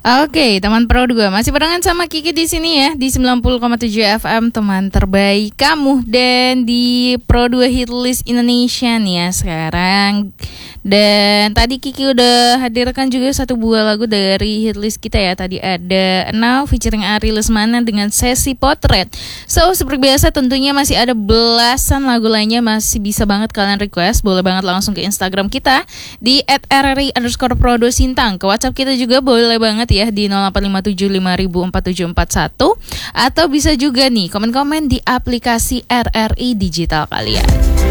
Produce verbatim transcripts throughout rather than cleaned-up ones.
Oke, teman Pro dua masih barengan sama Kiki di sini ya di sembilan puluh koma tujuh F M, teman terbaik kamu, dan di Pro dua Hitlist Indonesia nih ya sekarang. Dan tadi Kiki udah hadirkan juga satu buah lagu dari hitlist kita ya. Tadi ada Now featuring Ari Lesmana dengan Sesi Potret. So seperti biasa tentunya masih ada belasan lagu lainnya, masih bisa banget kalian request. Boleh banget langsung ke Instagram kita di at r r i underscore pro dua sintang. Ke WhatsApp kita juga boleh banget ya di nol delapan lima tujuh lima nol nol empat tujuh empat satu. Atau bisa juga nih komen-komen di aplikasi R R I Digital kalian.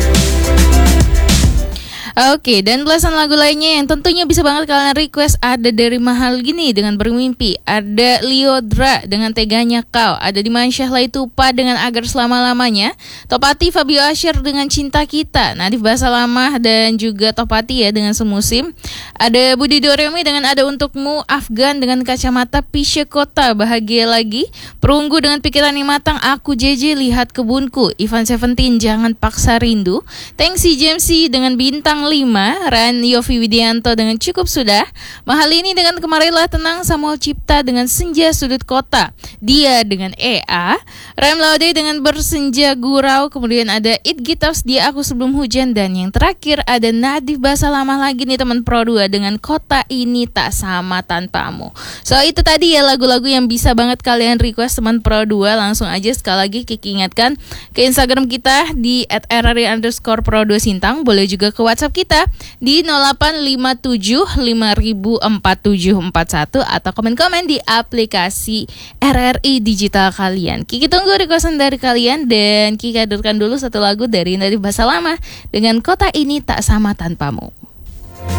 Oke, dan belasan lagu lainnya yang tentunya bisa banget kalian request ada dari Mahal Gini dengan Bermimpi, ada Liodra dengan Teganya Kau, ada Dimansyah Laitupa dengan Agar Selama-Lamanya, Topati Fabio Asher dengan Cinta Kita, Nadif Bahasa Lama dan juga Topati ya dengan Semusim, ada Budi Doremi dengan Ada Untukmu, Afgan dengan Kacamata, Pisce Kota Bahagia Lagi, Perunggu dengan Pikiran yang Matang, Aku J J Lihat Kebunku, Ivan Seventeen Jangan Paksa Rindu, Tengsi Jamsi dengan Bintang lima, Ran Yofi Widianto dengan Cukup Sudah, Mahal Ini dengan Kemarilah Tenang, Samuel Cipta dengan Senja Sudut Kota, Dia dengan E A, Rem Laude dengan Bersenja Gurau, kemudian ada It Gitos Dia Aku Sebelum Hujan, dan yang terakhir ada Nadif Bahasa Lama lagi nih teman Pro dua dengan Kota Ini Tak Sama Tanpamu. So itu tadi ya lagu-lagu yang bisa banget kalian request teman Pro dua. Langsung aja sekali lagi Kiki ingatkan ke Instagram kita di at r r i underscore pro dua sintang. Boleh juga ke WhatsApp kita di nol delapan lima tujuh lima nol nol empat tujuh empat satu atau komen-komen di aplikasi R R I Digital kalian. Kiki tunggu requestan dari kalian, dan Kiki hadirkan dulu satu lagu dari Nadif Bahasa Lama dengan Kota Ini Tak Sama Tanpamu.